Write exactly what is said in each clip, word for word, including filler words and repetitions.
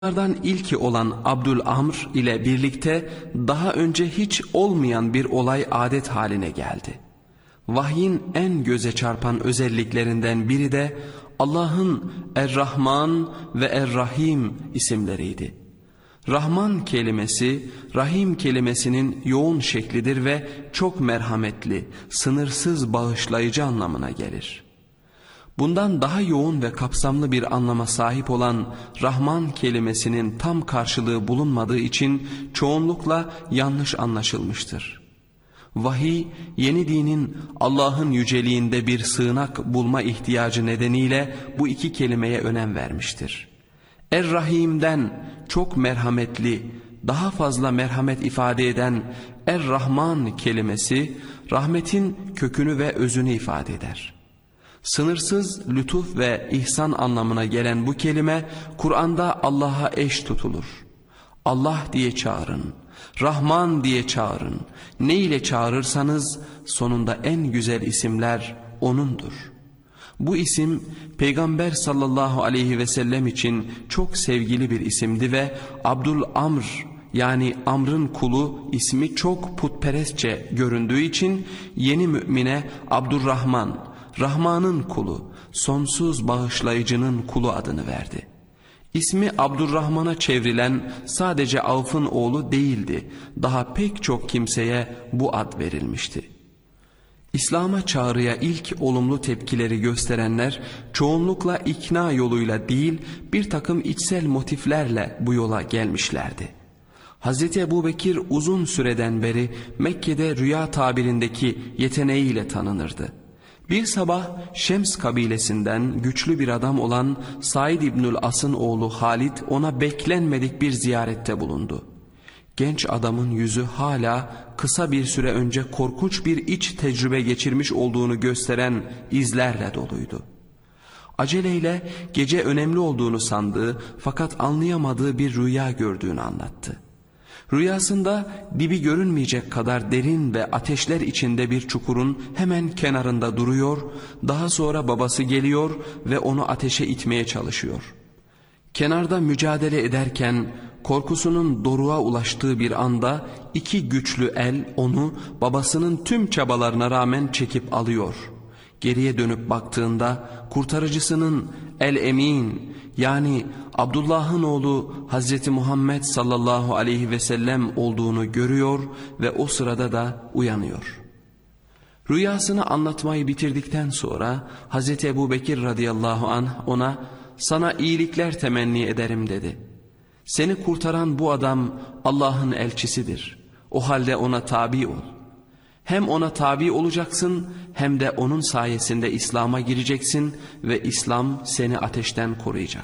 Bunlardan ilki olan Abdülamr ile birlikte daha önce hiç olmayan bir olay adet haline geldi. Vahyin en göze çarpan özelliklerinden biri de Allah'ın Er-Rahman ve Er-Rahim isimleriydi. Rahman kelimesi, Rahim kelimesinin yoğun şeklidir ve çok merhametli, sınırsız bağışlayıcı anlamına gelir. Bundan daha yoğun ve kapsamlı bir anlama sahip olan Rahman kelimesinin tam karşılığı bulunmadığı için çoğunlukla yanlış anlaşılmıştır. Vahiy, yeni dinin Allah'ın yüceliğinde bir sığınak bulma ihtiyacı nedeniyle bu iki kelimeye önem vermiştir. Er-Rahim'den çok merhametli, daha fazla merhamet ifade eden Er-Rahman kelimesi, rahmetin kökünü ve özünü ifade eder. Sınırsız lütuf ve ihsan anlamına gelen bu kelime Kur'an'da Allah'a eş tutulur. Allah diye çağırın, Rahman diye çağırın. Ne ile çağırırsanız sonunda en güzel isimler O'nundur. Bu isim Peygamber sallallahu aleyhi ve sellem için çok sevgili bir isimdi ve Abdülamr yani Amr'ın kulu ismi çok putperestçe göründüğü için yeni mümine Abdurrahman, Rahman'ın kulu, sonsuz bağışlayıcının kulu adını verdi. İsmi Abdurrahman'a çevrilen sadece Avf'ın oğlu değildi. Daha pek çok kimseye bu ad verilmişti. İslam'a çağrıya ilk olumlu tepkileri gösterenler çoğunlukla ikna yoluyla değil bir takım içsel motiflerle bu yola gelmişlerdi. Hazreti Ebubekir uzun süreden beri Mekke'de rüya tabirindeki yeteneğiyle tanınırdı. Bir sabah Şems kabilesinden güçlü bir adam olan Said İbnül As'ın oğlu Halid ona beklenmedik bir ziyarette bulundu. Genç adamın yüzü hala kısa bir süre önce korkunç bir iç tecrübe geçirmiş olduğunu gösteren izlerle doluydu. Aceleyle gece önemli olduğunu sandığı fakat anlayamadığı bir rüya gördüğünü anlattı. Rüyasında dibi görünmeyecek kadar derin ve ateşler içinde bir çukurun hemen kenarında duruyor, daha sonra babası geliyor ve onu ateşe itmeye çalışıyor. Kenarda mücadele ederken korkusunun doruğa ulaştığı bir anda iki güçlü el onu babasının tüm çabalarına rağmen çekip alıyor. Geriye dönüp baktığında kurtarıcısının El-Emin yani Abdullah'ın oğlu Hazreti Muhammed sallallahu aleyhi ve sellem olduğunu görüyor ve o sırada da uyanıyor. Rüyasını anlatmayı bitirdikten sonra Hazreti Ebubekir radıyallahu anh ona "Sana iyilikler temenni ederim" dedi. "Seni kurtaran bu adam Allah'ın elçisidir. O halde ona tabi ol. Hem ona tabi olacaksın hem de onun sayesinde İslam'a gireceksin ve İslam seni ateşten koruyacak."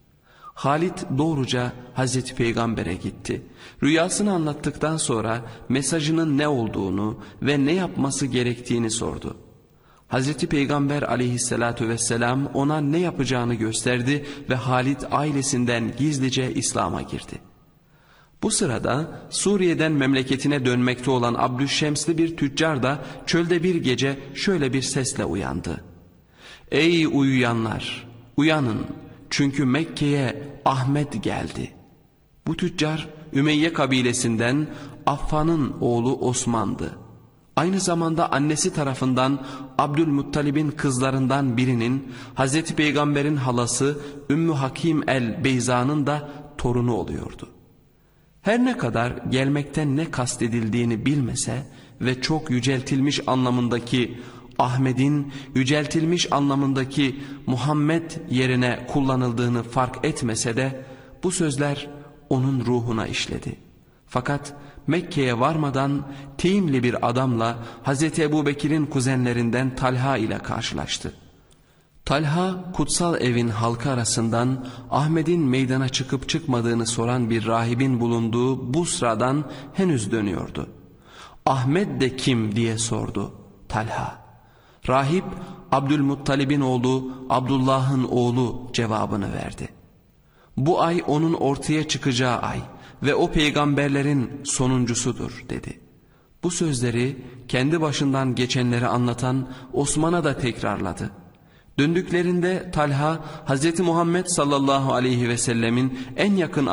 Halid doğruca Hazreti Peygamber'e gitti. Rüyasını anlattıktan sonra mesajının ne olduğunu ve ne yapması gerektiğini sordu. Hazreti Peygamber aleyhissalatu vesselam ona ne yapacağını gösterdi ve Halid ailesinden gizlice İslam'a girdi. Bu sırada Suriye'den memleketine dönmekte olan Abdüşşemsli bir tüccar da çölde bir gece şöyle bir sesle uyandı. "Ey uyuyanlar, uyanın, çünkü Mekke'ye Ahmet geldi." Bu tüccar Ümeyye kabilesinden Affan'ın oğlu Osman'dı. Aynı zamanda annesi tarafından Abdülmuttalib'in kızlarından birinin Hazreti Peygamber'in halası Ümmü Hakim el-Beyza'nın da torunu oluyordu. Her ne kadar gelmekten ne kastedildiğini bilmese ve çok yüceltilmiş anlamındaki Ahmet'in yüceltilmiş anlamındaki Muhammed yerine kullanıldığını fark etmese de bu sözler onun ruhuna işledi. Fakat Mekke'ye varmadan Teymli bir adamla Hazreti Ebubekir'in kuzenlerinden Talha ile karşılaştı. Talha kutsal evin halkı arasından Ahmet'in meydana çıkıp çıkmadığını soran bir rahibin bulunduğu Busra'dan henüz dönüyordu. "Ahmet de kim?" diye sordu Talha. Rahip Abdülmuttalib'in oğlu Abdullah'ın oğlu cevabını verdi. "Bu ay onun ortaya çıkacağı ay ve o peygamberlerin sonuncusudur" dedi. Bu sözleri kendi başından geçenleri anlatan Osman'a da tekrarladı. Döndüklerinde Talha, Hazreti Muhammed sallallahu aleyhi ve sellemin en yakın